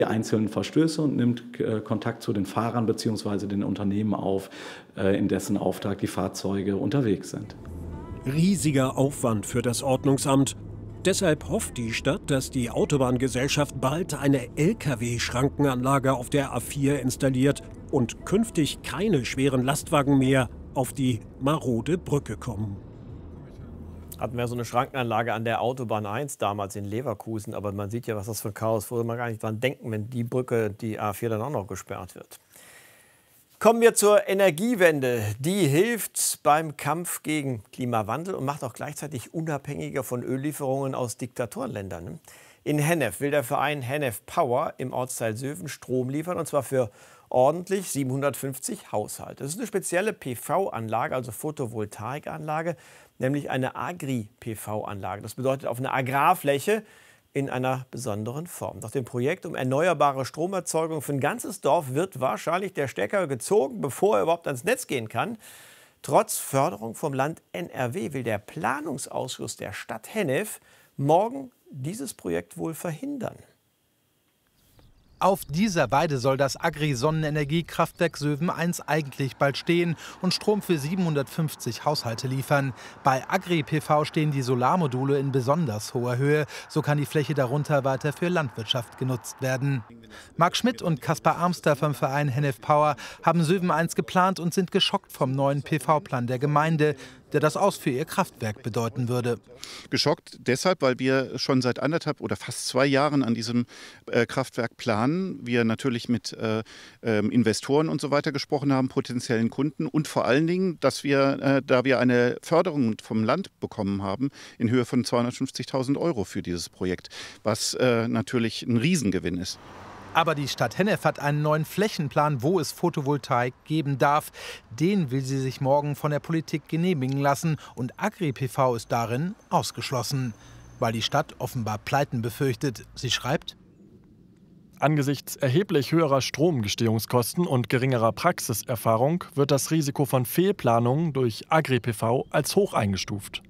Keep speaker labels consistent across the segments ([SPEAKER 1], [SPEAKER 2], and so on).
[SPEAKER 1] die einzelnen Verstöße und nimmt Kontakt zu den Fahrern bzw. den Unternehmen auf, in dessen Auftrag die Fahrzeuge unterwegs sind.
[SPEAKER 2] Riesiger Aufwand für das Ordnungsamt. Deshalb hofft die Stadt, dass die Autobahngesellschaft bald eine Lkw-Schrankenanlage auf der A4 installiert und künftig keine schweren Lastwagen mehr auf die marode Brücke kommen.
[SPEAKER 3] Hatten wir so eine Schrankenanlage an der Autobahn 1 damals in Leverkusen, aber man sieht ja, was das für ein Chaos würde man gar nicht dran denken, wenn die Brücke, die A4 dann auch noch gesperrt wird. Kommen wir zur Energiewende. Die hilft beim Kampf gegen Klimawandel und macht auch gleichzeitig unabhängiger von Öllieferungen aus Diktatorenländern. In Hennef will der Verein Hennef Power im Ortsteil Söwen Strom liefern, und zwar für ordentlich 750 Haushalte. Das ist eine spezielle PV-Anlage, also Photovoltaikanlage, nämlich eine Agri-PV-Anlage. Das bedeutet auf einer Agrarfläche in einer besonderen Form. Nach dem Projekt um erneuerbare Stromerzeugung für ein ganzes Dorf wird wahrscheinlich der Stecker gezogen, bevor er überhaupt ans Netz gehen kann. Trotz Förderung vom Land NRW will der Planungsausschuss der Stadt Hennef morgen dieses Projekt wohl verhindern.
[SPEAKER 4] Auf dieser Weide soll das Agri-Sonnenenergie-Kraftwerk Söwen 1 eigentlich bald stehen und Strom für 750 Haushalte liefern. Bei Agri-PV stehen die Solarmodule in besonders hoher Höhe. So kann die Fläche darunter weiter für Landwirtschaft genutzt werden. Marc Schmidt und Kaspar Armster vom Verein Hennef Power haben Söwen 1 geplant und sind geschockt vom neuen PV-Plan der Gemeinde, der das Aus für ihr Kraftwerk bedeuten würde.
[SPEAKER 5] Geschockt deshalb, weil wir schon seit 1,5 oder fast 2 Jahren an diesem Kraftwerk planen. Wir natürlich mit Investoren und so weiter gesprochen haben, potenziellen Kunden, und vor allen Dingen, dass wir, da wir eine Förderung vom Land bekommen haben, in Höhe von 250.000 € für dieses Projekt, was natürlich ein Riesengewinn ist.
[SPEAKER 4] Aber die Stadt Hennef hat einen neuen Flächenplan, wo es Photovoltaik geben darf. Den will sie sich morgen von der Politik genehmigen lassen. Und Agri-PV ist darin ausgeschlossen, weil die Stadt offenbar Pleiten befürchtet. Sie schreibt:
[SPEAKER 6] Angesichts erheblich höherer Stromgestehungskosten und geringerer Praxiserfahrung wird das Risiko von Fehlplanungen durch Agri-PV als hoch eingestuft.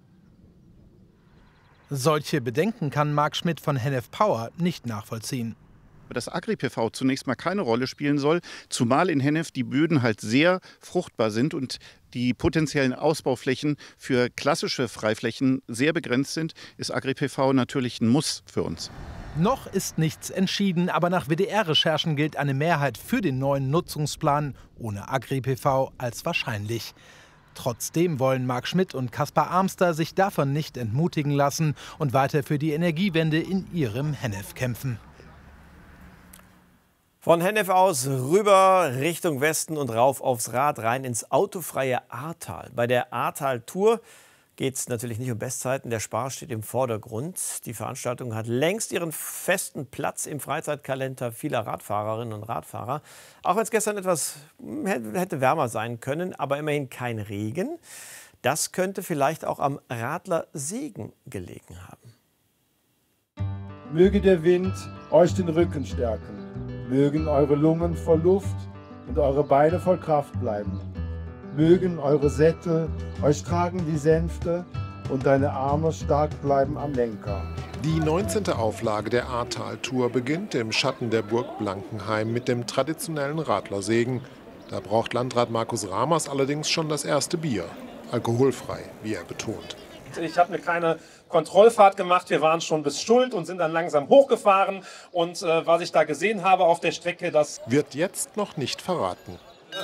[SPEAKER 4] Solche Bedenken kann Marc Schmidt von Hennef Power nicht nachvollziehen.
[SPEAKER 5] Dass Agri-PV zunächst mal keine Rolle spielen soll, zumal in Hennef die Böden halt sehr fruchtbar sind und die potenziellen Ausbauflächen für klassische Freiflächen sehr begrenzt sind, ist Agri-PV natürlich ein Muss für uns.
[SPEAKER 4] Noch ist nichts entschieden, aber nach WDR-Recherchen gilt eine Mehrheit für den neuen Nutzungsplan ohne Agri-PV als wahrscheinlich. Trotzdem wollen Marc Schmidt und Kaspar Armster sich davon nicht entmutigen lassen und weiter für die Energiewende in ihrem Hennef kämpfen.
[SPEAKER 3] Von Hennef aus rüber Richtung Westen und rauf aufs Rad rein ins autofreie Ahrtal. Bei der Ahrtal-Tour geht es natürlich nicht um Bestzeiten. Der Spaß steht im Vordergrund. Die Veranstaltung hat längst ihren festen Platz im Freizeitkalender vieler Radfahrerinnen und Radfahrer. Auch wenn es gestern etwas hätte wärmer sein können, aber immerhin kein Regen. Das könnte vielleicht auch am Radlersegen gelegen haben.
[SPEAKER 7] Möge der Wind euch den Rücken stärken. Mögen eure Lungen voll Luft und eure Beine voll Kraft bleiben. Mögen eure Sättel euch tragen wie Sänfte und deine Arme stark bleiben am Lenker.
[SPEAKER 8] Die 19. Auflage der Ahrtal-Tour beginnt im Schatten der Burg Blankenheim mit dem traditionellen Radlersegen. Da braucht Landrat Markus Ramers allerdings schon das erste Bier. Alkoholfrei, wie er betont.
[SPEAKER 9] Ich habe eine kleine Kontrollfahrt gemacht. Wir waren schon bis Schuld und sind dann langsam hochgefahren. Und was ich da gesehen habe auf der Strecke, das
[SPEAKER 8] wird jetzt noch nicht verraten.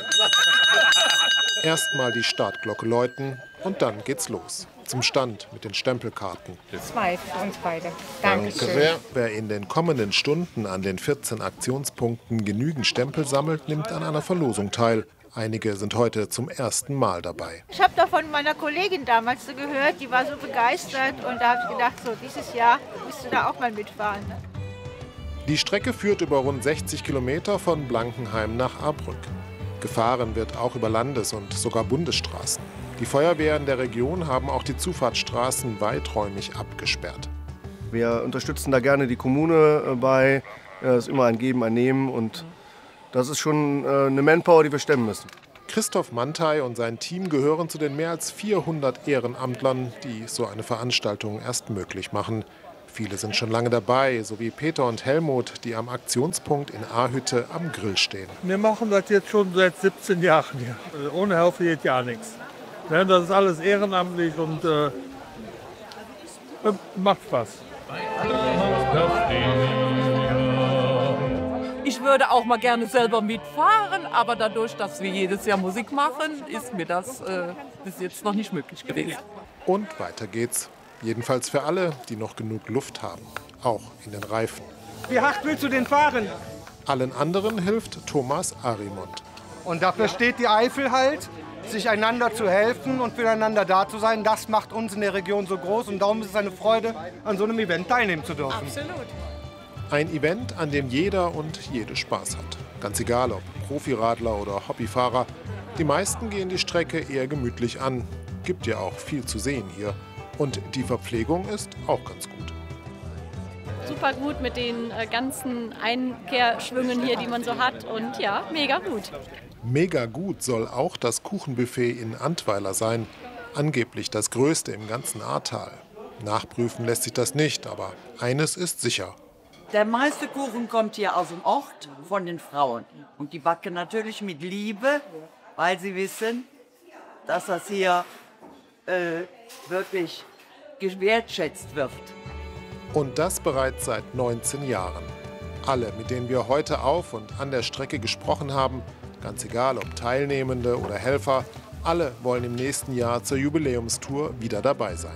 [SPEAKER 8] Erstmal die Startglocke läuten und dann geht's los. Zum Stand mit den Stempelkarten.
[SPEAKER 10] 2 für uns beide. Dankeschön.
[SPEAKER 8] Wer in den kommenden Stunden an den 14 Aktionspunkten genügend Stempel sammelt, nimmt an einer Verlosung teil. Einige sind heute zum ersten Mal dabei.
[SPEAKER 10] Ich habe da von meiner Kollegin damals so gehört, die war so begeistert. Und da habe ich gedacht, so dieses Jahr musst du da auch mal mitfahren.
[SPEAKER 8] Die Strecke führt über rund 60 Kilometer von Blankenheim nach Ahrbrück. Gefahren wird auch über Landes- und sogar Bundesstraßen. Die Feuerwehren der Region haben auch die Zufahrtsstraßen weiträumig abgesperrt.
[SPEAKER 11] Wir unterstützen da gerne die Kommune bei. Es ist immer ein Geben, ein Nehmen und das ist schon eine Manpower, die wir stemmen müssen.
[SPEAKER 8] Christoph Mantei und sein Team gehören zu den mehr als 400 Ehrenamtlern, die so eine Veranstaltung erst möglich machen. Viele sind schon lange dabei, so wie Peter und Helmut, die am Aktionspunkt in Ahütte am Grill stehen.
[SPEAKER 12] Wir machen das jetzt schon seit 17 Jahren hier. Ohne Hilfe geht ja nichts. Das ist alles ehrenamtlich und macht Spaß.
[SPEAKER 13] Ich würde auch mal gerne selber mitfahren, aber dadurch, dass wir jedes Jahr Musik machen, ist mir das bis jetzt noch nicht möglich gewesen.
[SPEAKER 8] Und weiter geht's. Jedenfalls für alle, die noch genug Luft haben. Auch in den Reifen.
[SPEAKER 14] Wie hart willst du denn fahren?
[SPEAKER 8] Allen anderen hilft Thomas Arimund.
[SPEAKER 14] Und dafür steht die Eifel halt, sich einander zu helfen und füreinander da zu sein. Das macht uns in der Region so groß und darum ist es eine Freude, an so einem Event teilnehmen zu dürfen.
[SPEAKER 13] Absolut.
[SPEAKER 8] Ein Event, an dem jeder und jede Spaß hat. Ganz egal, ob Profiradler oder Hobbyfahrer. Die meisten gehen die Strecke eher gemütlich an. Gibt ja auch viel zu sehen hier. Und die Verpflegung ist auch ganz gut.
[SPEAKER 15] Super gut mit den ganzen Einkehrschwüngen hier, die man so hat. Und ja, mega gut.
[SPEAKER 8] Mega gut soll auch das Kuchenbuffet in Antweiler sein. Angeblich das größte im ganzen Ahrtal. Nachprüfen lässt sich das nicht, aber eines ist sicher.
[SPEAKER 16] Der meiste Kuchen kommt hier aus dem Ort von den Frauen. Und die backen natürlich mit Liebe, weil sie wissen, dass das hier wirklich gewertschätzt wird.
[SPEAKER 8] Und das bereits seit 19 Jahren. Alle, mit denen wir heute auf und an der Strecke gesprochen haben, ganz egal ob Teilnehmende oder Helfer, alle wollen im nächsten Jahr zur Jubiläumstour wieder dabei sein.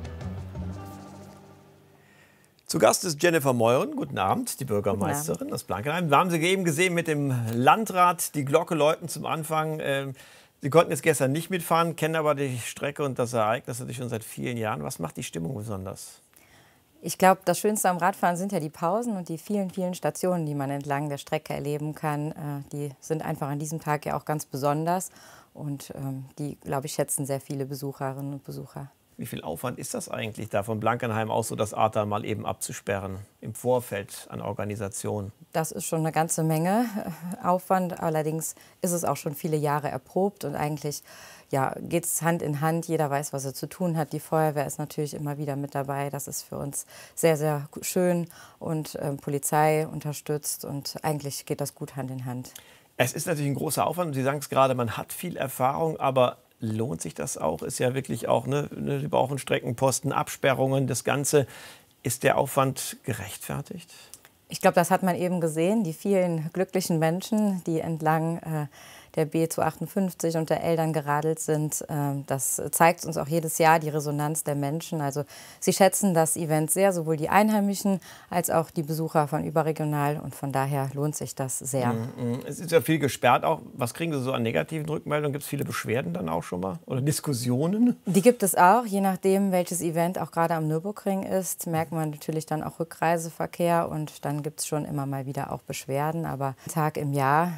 [SPEAKER 3] Zu Gast ist Jennifer Meuren. Guten Abend, die Bürgermeisterin aus Blankenheim. Wir haben Sie eben gesehen mit dem Landrat, die Glocke läuten zum Anfang. Sie konnten jetzt gestern nicht mitfahren, kennen aber die Strecke und das Ereignis natürlich schon seit vielen Jahren. Was macht die Stimmung besonders?
[SPEAKER 17] Ich glaube, das Schönste am Radfahren sind ja die Pausen und die vielen, vielen Stationen, die man entlang der Strecke erleben kann. Die sind einfach an diesem Tag ja auch ganz besonders und die, glaube ich, schätzen sehr viele Besucherinnen und Besucher.
[SPEAKER 3] Wie viel Aufwand ist das eigentlich, da von Blankenheim aus so das Ahrtal mal eben abzusperren, im Vorfeld an Organisation?
[SPEAKER 17] Das ist schon eine ganze Menge Aufwand. Allerdings ist es auch schon viele Jahre erprobt und eigentlich ja, geht es Hand in Hand. Jeder weiß, was er zu tun hat. Die Feuerwehr ist natürlich immer wieder mit dabei. Das ist für uns sehr, sehr schön und Polizei unterstützt und eigentlich geht das gut Hand in Hand. Es ist natürlich ein großer Aufwand. Sie sagen es gerade, man hat viel Erfahrung, aber lohnt sich das auch? Ist ja wirklich auch, Sie brauchen Streckenposten, Absperrungen, das Ganze. Ist der Aufwand gerechtfertigt? Ich glaube, das hat man eben gesehen. Die vielen glücklichen Menschen, die entlang der B258 und der Eltern geradelt sind, das zeigt uns auch jedes Jahr die Resonanz der Menschen. Also sie schätzen das Event sehr, sowohl die Einheimischen als auch die Besucher von überregional. Und von daher lohnt sich das sehr. Es ist ja viel gesperrt auch. Was kriegen Sie so an negativen Rückmeldungen? Gibt es viele Beschwerden dann auch schon mal? Oder Diskussionen? Die gibt es auch. Je nachdem, welches Event auch gerade am Nürburgring ist, merkt man natürlich dann auch Rückreiseverkehr. Und dann gibt es schon immer mal wieder auch Beschwerden. Aber einen Tag im Jahr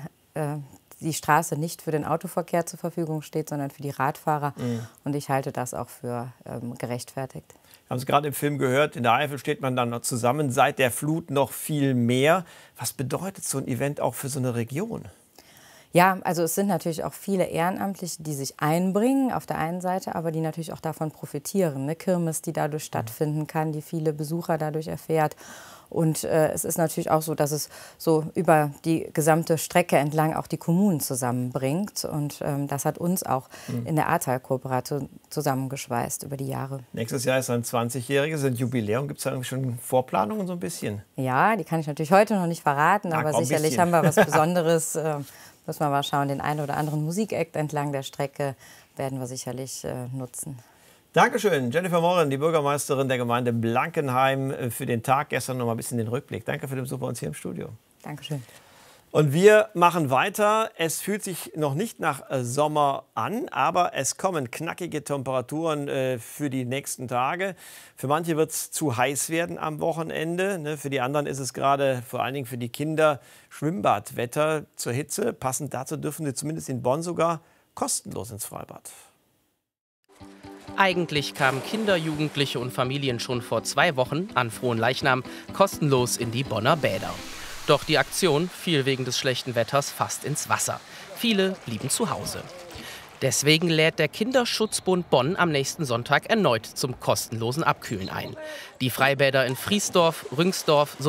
[SPEAKER 17] die Straße nicht für den Autoverkehr zur Verfügung steht, sondern für die Radfahrer. Und ich halte das auch für gerechtfertigt. Haben Sie gerade im Film gehört, in der Eifel steht man dann noch zusammen, seit der Flut noch viel mehr. Was bedeutet so ein Event auch für so eine Region? Ja, also es sind natürlich auch viele Ehrenamtliche, die sich einbringen auf der einen Seite, aber die natürlich auch davon profitieren. Eine Kirmes, die dadurch stattfinden kann, die viele Besucher dadurch erfährt. Und es ist natürlich auch so, dass es so über die gesamte Strecke entlang auch die Kommunen zusammenbringt. Und das hat uns auch in der Ahrtal-Kooperation zusammengeschweißt über die Jahre. Nächstes Jahr ist ein 20-jähriges Jubiläum. Gibt es da schon Vorplanungen so ein bisschen? Ja, die kann ich natürlich heute noch nicht verraten, aber sicherlich haben wir was Besonderes. Müssen wir mal schauen, den einen oder anderen Musikakt entlang der Strecke werden wir sicherlich nutzen. Dankeschön, Jennifer Meuren, die Bürgermeisterin der Gemeinde Blankenheim, für den Tag. Gestern noch mal ein bisschen den Rückblick. Danke für den Besuch bei uns hier im Studio. Dankeschön. Und wir machen weiter. Es fühlt sich noch nicht nach Sommer an, aber es kommen knackige Temperaturen für die nächsten Tage. Für manche wird es zu heiß werden am Wochenende. Für die anderen ist es gerade, vor allen Dingen für die Kinder, Schwimmbadwetter zur Hitze. Passend dazu dürfen sie zumindest in Bonn sogar kostenlos ins Freibad.
[SPEAKER 18] Eigentlich kamen Kinder, Jugendliche und Familien schon vor 2 Wochen an Frohenleichnam kostenlos in die Bonner Bäder. Doch die Aktion fiel wegen des schlechten Wetters fast ins Wasser. Viele blieben zu Hause. Deswegen lädt der Kinderschutzbund Bonn am nächsten Sonntag erneut zum kostenlosen Abkühlen ein. Die Freibäder in Friesdorf, Rüngsdorf